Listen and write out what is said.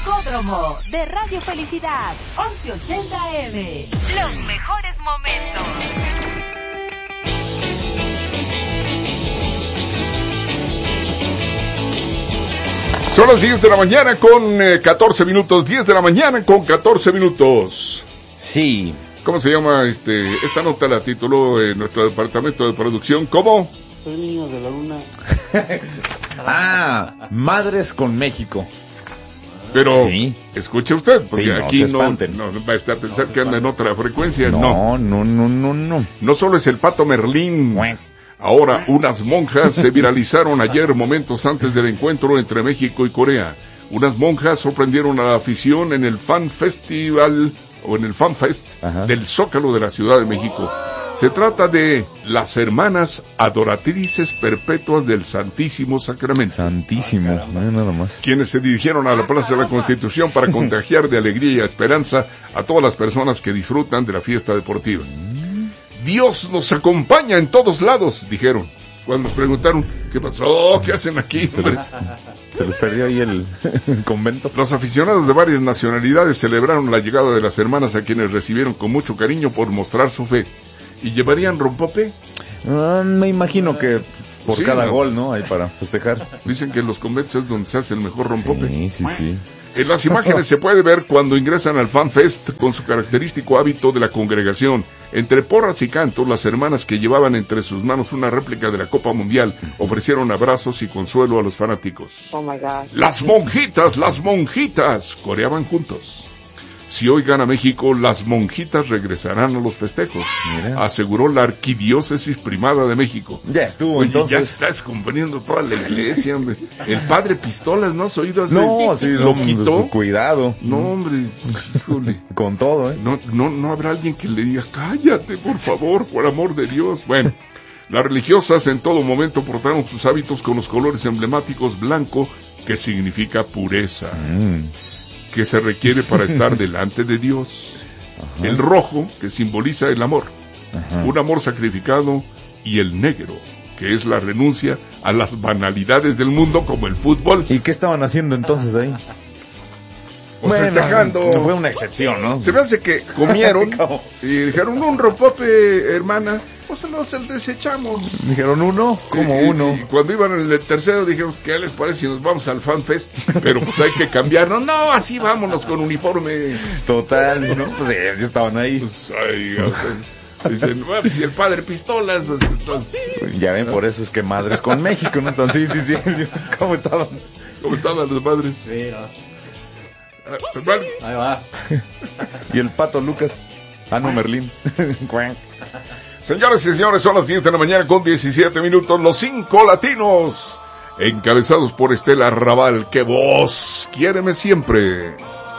Rocódromo de Radio Felicidad, 1180 AM. Los mejores momentos. Son las 10 de la mañana con 14 minutos, 10 de la mañana con 14 minutos. Sí. ¿Cómo se llama esta nota? La tituló nuestro departamento de producción. ¿Cómo? Soy niño de la luna. Madres con México. Pero, sí. Escuche usted, porque sí, aquí no va a estar pensar que anda en otra frecuencia. No. No solo es el Pato Merlín. Ahora, unas monjas se viralizaron ayer, momentos antes del encuentro entre México y Corea. Unas monjas sorprendieron a la afición en el Fan Festival, o en el Fan Fest del Zócalo de la Ciudad de México. Se trata de las hermanas adoratrices perpetuas del Santísimo Sacramento. Santísimo, nada más. Quienes se dirigieron a la Plaza de la Constitución para contagiar de alegría y esperanza a todas las personas que disfrutan de la fiesta deportiva. Dios nos acompaña en todos lados, dijeron. Cuando preguntaron, ¿qué pasó? ¿Qué hacen aquí? Se les perdió ahí el convento. Los aficionados de varias nacionalidades celebraron la llegada de las hermanas, a quienes recibieron con mucho cariño por mostrar su fe. ¿Y llevarían rompope? Me imagino que por cada ¿no? gol, ¿no? Ahí para festejar. Dicen que en los conventos es donde se hace el mejor rompope. Sí. En las imágenes se puede ver cuando ingresan al Fan Fest con su característico hábito de la congregación. Entre porras y cantos, las hermanas, que llevaban entre sus manos una réplica de la Copa Mundial, ofrecieron abrazos y consuelo a los fanáticos. Oh my God. Las monjitas, coreaban juntos. Si hoy gana México, las monjitas regresarán a los festejos, aseguró la Arquidiócesis Primada de México. Ya estuvo. Oye, entonces. ya estás componiendo toda la iglesia, hombre. El padre Pistolas, ¿no has oído? No, sí, lo quitó. Cuidado. No, hombre, híjole. Con todo, ¿eh? No habrá alguien que le diga, cállate, por favor, por amor de Dios. Bueno, las religiosas en todo momento portaron sus hábitos con los colores emblemáticos: blanco, que significa pureza, que se requiere para estar delante de Dios; el rojo, que simboliza el amor, un amor sacrificado; y el negro, que es la renuncia a las banalidades del mundo, como el fútbol. ¿Y qué estaban haciendo entonces ahí? Pues festejando. No fue una excepción, ¿no? Se me hace que comieron y dijeron, un rompope, hermana, pues no se lo desechamos. Dijeron uno, como uno. Y cuando iban en el tercero dijeron, ¿qué les parece si nos vamos al Fan Fest? Pero pues hay que cambiarnos. No, así vámonos con uniforme. Total, ¿no? Pues ya estaban ahí. Pues, dicen, bueno, si el padre Pistolas, pues entonces... Ya ven, por eso es que madres con México, ¿no? Entonces, sí. ¿Cómo estaban? ¿Cómo estaban los padres? Sí, ¿no? Ahí va. Y el Pato Lucas. No, Merlín. Señoras y señores, son las 10 de la mañana con 17 minutos. Los 5 latinos, encabezados por Estela Raval. ¡Qué voz! ¡Quiéreme siempre!